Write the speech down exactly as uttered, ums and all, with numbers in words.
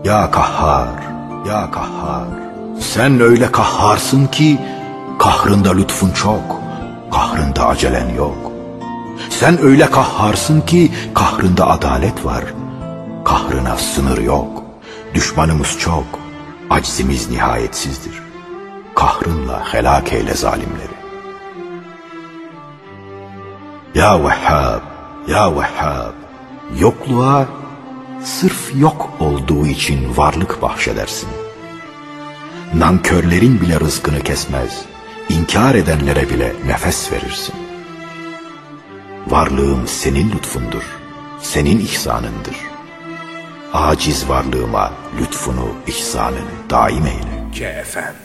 Ya kahhar, ya kahhar, sen öyle kahharsın ki kahrında lütfun çok, kahrında acelen yok. Sen öyle kahharsın ki kahrında adalet var, kahrına sınır yok. Düşmanımız çok, aczimiz nihayetsizdir. Kahrınla helak eyle zalimleri. Ya Vehhab, ya Vehhab, yokluğa sırf yok olduğu için varlık bahşedersin. Nankörlerin bile rızkını kesmez, inkar edenlere bile nefes verirsin. Varlığım senin lütfundur, senin ihsanındır. Aciz varlığıma lütfunu, ihsanını daim eyle. K F M